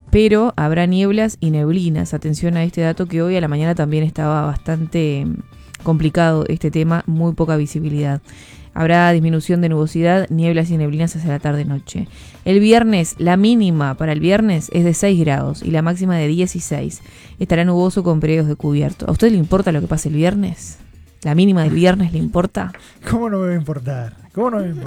pero habrá nieblas y neblinas. Atención a este dato, que hoy a la mañana también estaba bastante complicado este tema, muy poca visibilidad. Habrá disminución de nubosidad, nieblas y neblinas hacia la tarde-noche. El viernes, la mínima para el viernes es de 6 grados y la máxima de 16. Estará nuboso con periodos de cubierto. ¿A usted le importa lo que pase el viernes? ¿La mínima del viernes le importa? ¿Cómo no me va a importar?